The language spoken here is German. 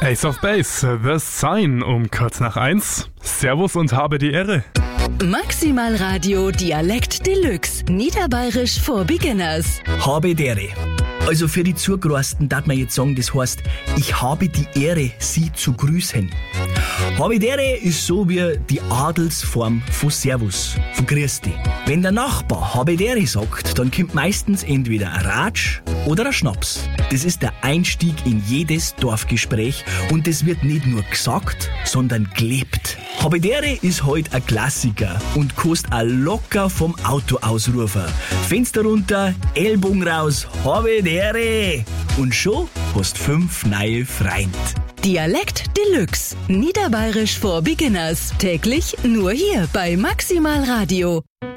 Ace of Base, The Sign um kurz nach 1. Servus und habe die Ehre. Maximal Radio Dialekt Deluxe. Niederbayerisch for Beginners. Habe die Ehre. Also für die Zugereisten darf man jetzt sagen, das heißt, ich habe die Ehre, Sie zu grüßen. Habe die Ehre ist so wie die Adelsform von Servus, von Grüß dich. Wenn der Nachbar habe die Ehre sagt, dann kommt meistens entweder ein Ratsch oder ein Schnaps. Das ist der Einstieg in jedes Dorfgespräch und das wird nicht nur gesagt, sondern gelebt. Habe die Ehre ist heute ein Klassiker und kannst auch locker vom Auto ausrufen. Fenster runter, Ellbogen raus, habe die Ehre. Und schon hast 5 neue Freund. Dialekt Deluxe. Niederbayerisch for Beginners. Täglich nur hier bei Maximal Radio.